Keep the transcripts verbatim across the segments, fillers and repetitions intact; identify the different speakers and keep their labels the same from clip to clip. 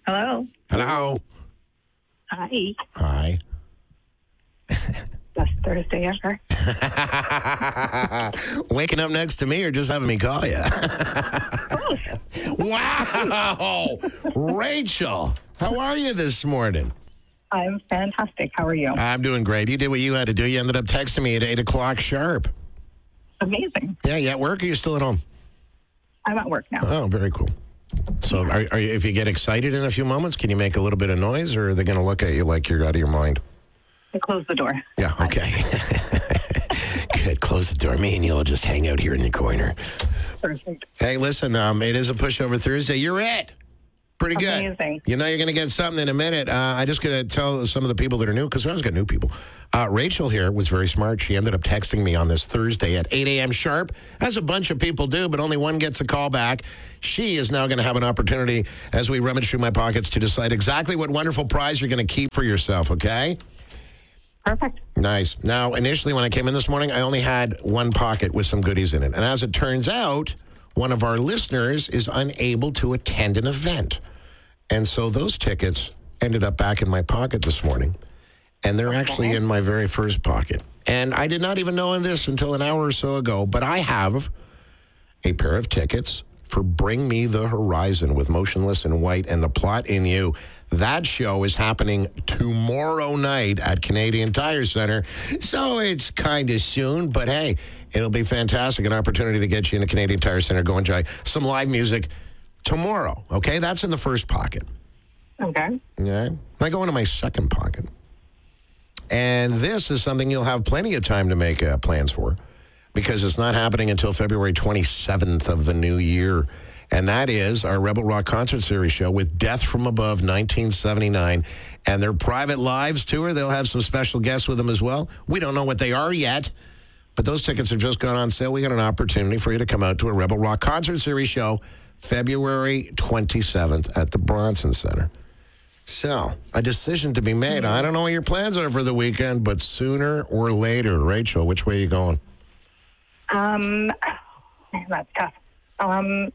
Speaker 1: Hello.
Speaker 2: Hello.
Speaker 1: Hi.
Speaker 2: Hi.
Speaker 1: Best Thursday ever.
Speaker 2: Waking up next to me or just having me call you?
Speaker 1: Both.
Speaker 2: Wow. Rachel, how are you this morning?
Speaker 1: I'm fantastic. How are you?
Speaker 2: I'm doing great. You did what you had to do. You ended up texting me at eight o'clock sharp.
Speaker 1: Amazing.
Speaker 2: Yeah, you at work or you still at home?
Speaker 1: I'm at work now.
Speaker 2: Oh, very cool. So are, are you, if you get excited in a few moments, can you make a little bit of noise or are they going to look at you like you're out of your mind?
Speaker 1: I close the door.
Speaker 2: Yeah, okay. Good. Close the door. Me and you'll just hang out here in the corner.
Speaker 1: Perfect.
Speaker 2: Hey, listen, um, it is a pushover Thursday. You're it. Pretty good.
Speaker 1: Amazing.
Speaker 2: You know you're going to get something in a minute. Uh, I just going to tell some of the people that are new, because we always got new people. Uh, Rachel here was very smart. She ended up texting me on this Thursday at eight a.m. sharp, as a bunch of people do, but only one gets a call back. She is now going to have an opportunity, as we rummage through my pockets, to decide exactly what wonderful prize you're going to keep for yourself, okay?
Speaker 1: Perfect.
Speaker 2: Nice. Now, initially, when I came in this morning, I only had one pocket with some goodies in it. And as it turns out, one of our listeners is unable to attend an event. And so those tickets ended up back in my pocket this morning. And they're actually in my very first pocket. And I did not even know this until an hour or so ago, but I have a pair of tickets for Bring Me the Horizon with Motionless in White and The Plot in You. That show is happening tomorrow night at Canadian Tire Center. So it's kind of soon, but hey, it'll be fantastic. An opportunity to get you into Canadian Tire Center. Go enjoy some live music tomorrow. Okay, that's in the first pocket.
Speaker 1: Okay.
Speaker 2: Yeah. I go into my second pocket. And this is something you'll have plenty of time to make uh, plans for, because it's not happening until February twenty-seventh of the new year. And that is our Rebel Rock Concert Series show with Death from Above nineteen seventy-nine and their Private Lives tour. They'll have some special guests with them as well. We don't know what they are yet, but those tickets have just gone on sale. We got an opportunity for you to come out to a Rebel Rock Concert Series show February twenty-seventh at the Bronson Center. So, a decision to be made. I don't know what your plans are for the weekend, but sooner or later. Rachel, which way are you going?
Speaker 1: Um, that's tough. Um,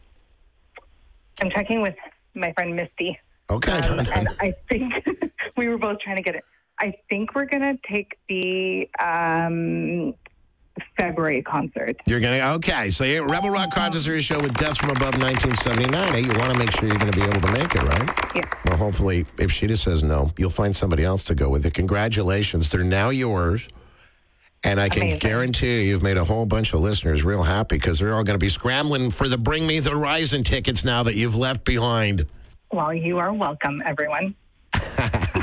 Speaker 1: I'm checking with my friend Misty.
Speaker 2: Okay.
Speaker 1: Um, and I think we were both trying to get it. I think we're going to take the um, February concert.
Speaker 2: You're going to, okay. So, yeah, Rebel Rock Concert Series show with Death from Above nineteen seventy-nine. Hey, you want to make sure you're going to be able to make it, right?
Speaker 1: Yeah.
Speaker 2: Well, hopefully, if she just says no, you'll find somebody else to go with it. Congratulations. They're now yours. And I can
Speaker 1: Amazing.
Speaker 2: guarantee you, you've made a whole bunch of listeners real happy, because they're all going to be scrambling for the Bring Me the Horizon tickets now that you've left behind.
Speaker 1: Well, you are welcome, everyone.